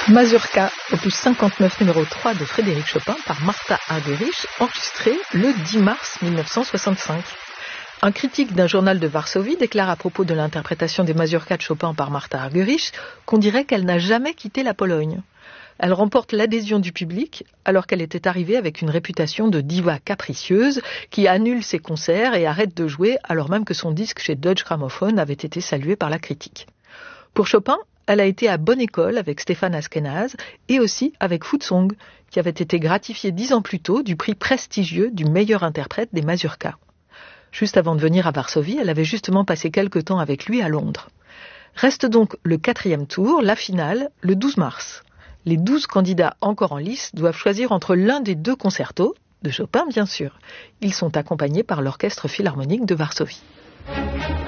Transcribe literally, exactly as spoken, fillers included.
Mazurka, opus cinquante-neuf numéro trois de Frédéric Chopin par Martha Argerich, enregistré le dix mars mille neuf cent soixante-cinq. Un critique d'un journal de Varsovie déclare à propos de l'interprétation des mazurkas de Chopin par Martha Argerich qu'on dirait qu'elle n'a jamais quitté la Pologne. Elle remporte l'adhésion du public alors qu'elle était arrivée avec une réputation de diva capricieuse qui annule ses concerts et arrête de jouer alors même que son disque chez Deutsche Grammophon avait été salué par la critique. Pour Chopin, elle a été à bonne école avec Stéphane Askenaz et aussi avec Footsong, qui avait été gratifié dix ans plus tôt du prix prestigieux du meilleur interprète des mazurkas. Juste avant de venir à Varsovie, elle avait justement passé quelque temps avec lui à Londres. Reste donc le quatrième tour, la finale, le douze mars. Les douze candidats encore en lice doivent choisir entre l'un des deux concertos, de Chopin bien sûr. Ils sont accompagnés par l'Orchestre Philharmonique de Varsovie.